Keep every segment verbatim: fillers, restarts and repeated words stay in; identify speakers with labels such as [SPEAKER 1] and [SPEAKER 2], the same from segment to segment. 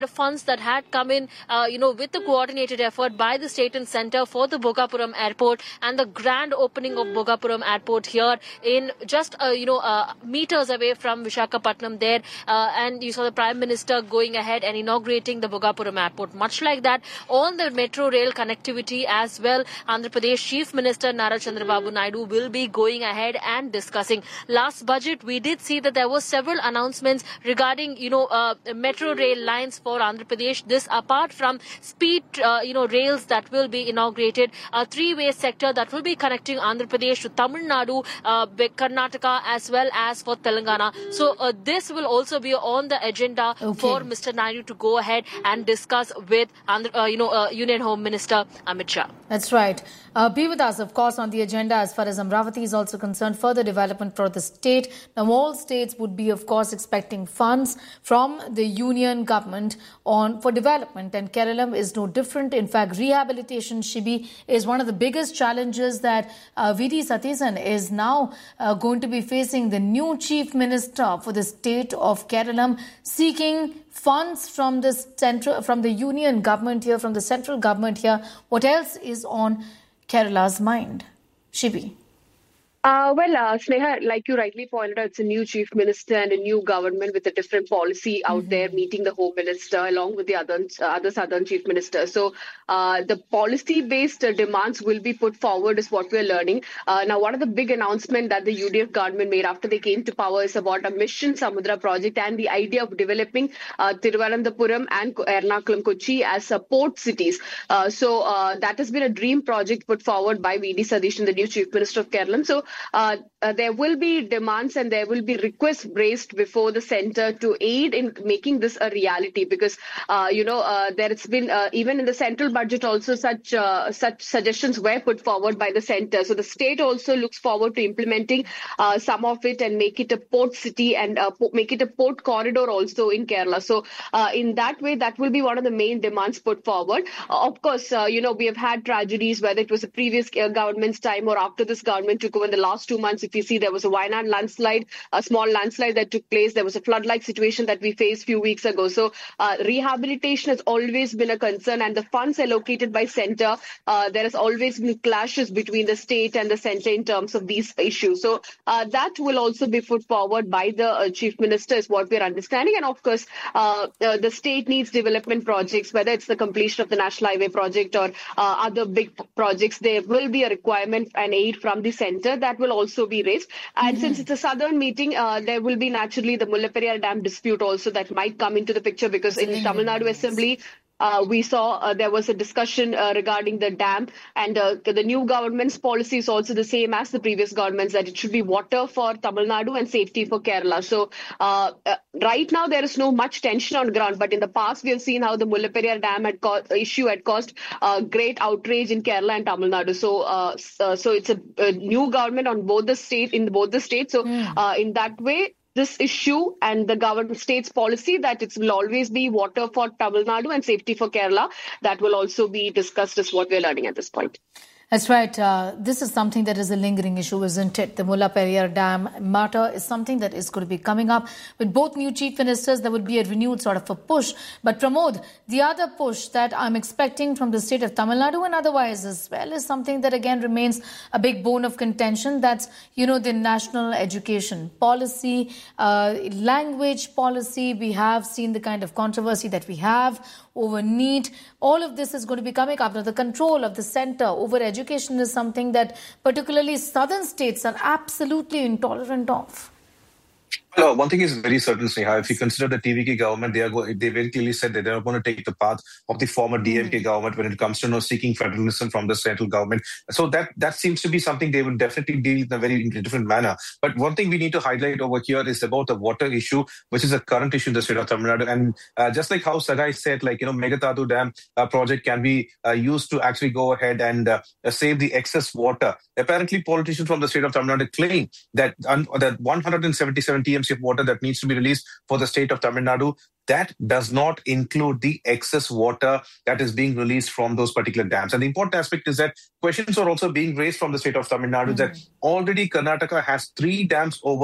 [SPEAKER 1] the funds that had come in, uh, you know, with the coordinated effort by the state and center for the Bhogapuram airport and the grand opening of Bhogapuram airport here in just, uh, you know, uh, meters away from Visakhapatnam there. Uh, and you saw the Prime Minister going ahead and inaugurating the Bhogapuram airport. Much like that, on the metro rail connectivity as well, Andhra Pradesh Chief Minister Nara Chandrababu Naidu will be going ahead and discussing. Last budget, we did see that there were several announcements regarding, you know, uh, metro rail lines for Andhra Pradesh. This apart from speed, uh, you know, rails that will be inaugurated, a three-way sector that will be connecting Andhra Pradesh to Tamil Nadu, uh, Karnataka as well as for Telangana. So uh, this will also be on the agenda okay. for Mister Naidu to go ahead and discuss with, Andhra, uh, you know, uh, Union Home Minister Amit Shah.
[SPEAKER 2] That's right. Uh, be with us, of course, on the agenda as far as Amravati is also concerned. Further development for the state. Now, all states would be, of course, expecting funds from the union government on for development, and Kerala is no different. In fact, rehabilitation, Shibi, is one of the biggest challenges that uh, V D Satheesan is now uh, going to be facing. The new chief minister for the state of Kerala seeking funds from the central, from the union government here, from the central government here. What else is on Kerala's mind? Shibi.
[SPEAKER 3] Uh, well, uh, Sneha, like you rightly pointed out, it's a new chief minister and a new government with a different policy out mm-hmm. there, meeting the home minister along with the other, uh, other southern chief ministers. So uh, the policy-based uh, demands will be put forward is what we're learning. Uh, now, one of the big announcements that the U D F government made after they came to power is about a Mission Samudra project and the idea of developing uh, Thiruvananthapuram and Ernakulam Kochi as uh, port cities. Uh, so uh, that has been a dream project put forward by V D Satheesan, the new chief minister of Kerala. So Uh, uh, there will be demands and there will be requests raised before the center to aid in making this a reality, because uh, you know uh, there has been uh, even in the central budget also such uh, such suggestions were put forward by the center. So the state also looks forward to implementing uh, some of it and make it a port city and uh, po- make it a port corridor also in Kerala. So uh, in that way, that will be one of the main demands put forward. Uh, of course, uh, you know we have had tragedies, whether it was the previous uh, government's time or after this government took over in the last two months. If you see, there was a Wayanad landslide, a small landslide that took place. There was a flood-like situation that we faced a few weeks ago. So uh, rehabilitation has always been a concern, and the funds allocated by center, uh, there has always been clashes between the state and the center in terms of these issues. So uh, that will also be put forward by the uh, chief minister is what we're understanding. And of course, uh, uh, the state needs development projects, whether it's the completion of the National Highway project or uh, other big projects. There will be a requirement and aid from the center that will also be raised. And mm-hmm. since it's a southern meeting, uh, there will be naturally the Mullaperiyar Dam dispute also that might come into the picture, because in the Tamil Nadu Assembly, Uh, we saw uh, there was a discussion uh, regarding the dam, and uh, the new government's policy is also the same as the previous government's, that it should be water for Tamil Nadu and safety for Kerala. So uh, uh, right now there is no much tension on ground, but in the past we have seen how the Mullaperiyar Dam had co- issue had caused uh, great outrage in Kerala and Tamil Nadu. So uh, uh, so it's a, a new government on both the state in both the states. So mm. uh, in that way, this issue and the government state's policy that it will always be water for Tamil Nadu and safety for Kerala, that will also be discussed is what we're learning at this point.
[SPEAKER 2] That's right. Uh, this is something that is a lingering issue, isn't it? The Mullaperiyar Dam matter is something that is going to be coming up. With both new chief ministers, there would be a renewed sort of a push. But Pramod, the other push that I'm expecting from the state of Tamil Nadu and otherwise as well is something that again remains a big bone of contention. That's, you know, the national education policy, uh, language policy. We have seen the kind of controversy that we have over NEET. All of this is going to be coming up. Now, the control of the center over education is something that particularly southern states are absolutely intolerant of.
[SPEAKER 4] Well, one thing is very certain, Sneha. If you consider the T V K government, they are go- they very clearly said that they are going to take the path of the former D M K mm. government when it comes to you know, seeking federalism from the central government. So that that seems to be something they will definitely deal in a very different manner. But one thing we need to highlight over here is about the water issue, which is a current issue in the state of Tamil Nadu. And uh, just like how Sagai said, like, you know, Meghatatu Dam uh, project can be uh, used to actually go ahead and uh, save the excess water. Apparently, politicians from the state of Tamil Nadu claim that, un- that one hundred seventy-seven T M C of water that needs to be released for the state of Tamil Nadu, that does not include the excess water that is being released from those particular dams. And the important aspect is that questions are also being raised from the state of Tamil Nadu mm-hmm. that already Karnataka has three dams over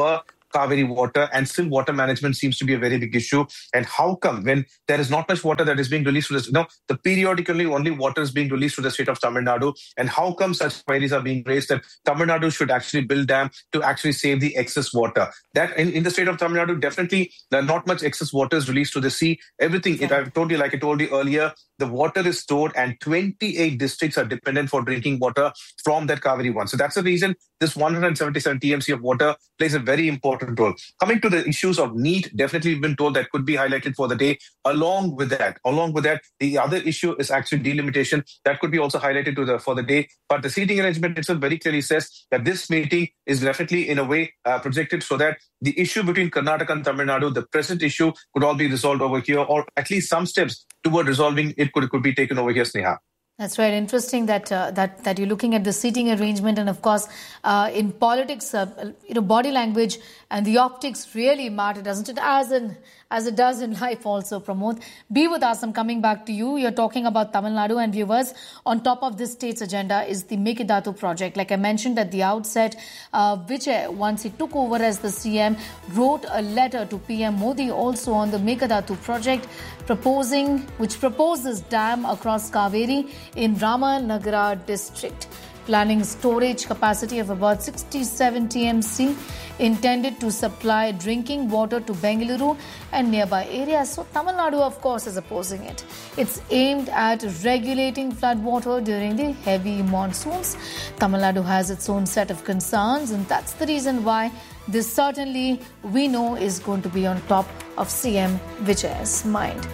[SPEAKER 4] Kaveri water, and still water management seems to be a very big issue. And how come when there is not much water that is being released to this, you know, the periodically only water is being released to the state of Tamil Nadu, and how come such queries are being raised that Tamil Nadu should actually build dam to actually save the excess water? That in, in the state of Tamil Nadu, definitely there not much excess water is released to the sea. Everything, it, I've told you, like I told you earlier, the water is stored and twenty-eight districts are dependent for drinking water from that Kaveri one. So that's the reason this one hundred seventy-seven T M C of water plays a very important role. Coming to the issues of need, definitely we've been told that could be highlighted for the day. Along with that, along with that, the other issue is actually delimitation. That could be also highlighted to the for the day. But the seating arrangement itself very clearly says that this meeting is definitely in a way uh, projected so that the issue between Karnataka and Tamil Nadu, the present issue, could all be resolved over here, or at least some steps toward resolving it could, could be taken over here, Sneha.
[SPEAKER 2] That's right. Interesting that uh, that that you're looking at the seating arrangement, and of course, uh, in politics, uh, you know, body language and the optics really matter, doesn't it? As in as it does in life, also. Pramod, be with us. I'm coming back to you. You're talking about Tamil Nadu, and viewers, on top of this state's agenda is the Meghadattu project. Like I mentioned at the outset, uh, Vijay, once he took over as the C M, wrote a letter to P M Modi also on the Meghadattu project, proposing which proposes dam across Kaveri in Ramanagara district, planning storage capacity of about sixty-seven T M C, intended to supply drinking water to Bengaluru and nearby areas. So Tamil Nadu, of course, is opposing it. It's aimed at regulating floodwater during the heavy monsoons. Tamil Nadu has its own set of concerns, and that's the reason why this certainly, we know, is going to be on top of C M Vijay's mind.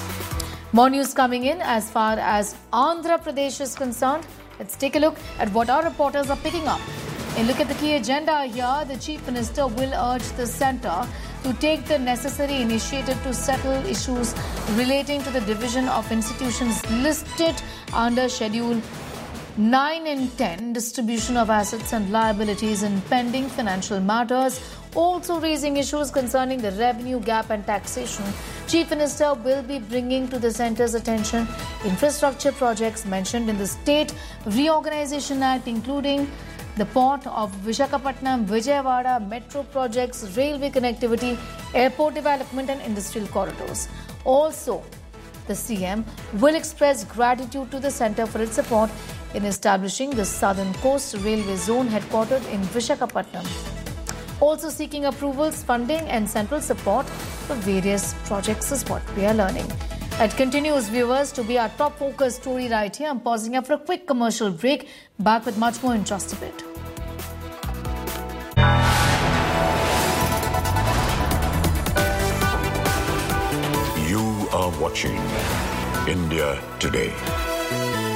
[SPEAKER 2] More news coming in as far as Andhra Pradesh is concerned. Let's take a look at what our reporters are picking up. And look at the key agenda here. The Chief Minister will urge the centre to take the necessary initiative to settle issues relating to the division of institutions listed under Schedule nine and ten, distribution of assets and liabilities in pending financial matters, also raising issues concerning the revenue gap and taxation. Chief Minister will be bringing to the centre's attention infrastructure projects mentioned in the State Reorganisation Act, including the port of Visakhapatnam, Vijayawada, metro projects, railway connectivity, airport development and industrial corridors. Also, the C M will express gratitude to the centre for its support in establishing the Southern Coast Railway Zone headquartered in Visakhapatnam. Also seeking approvals, funding and central support for various projects is what we are learning. It continues, viewers, to be our top focus story right here. I'm pausing here for a quick commercial break. Back with much more in just a bit.
[SPEAKER 5] You are watching India Today.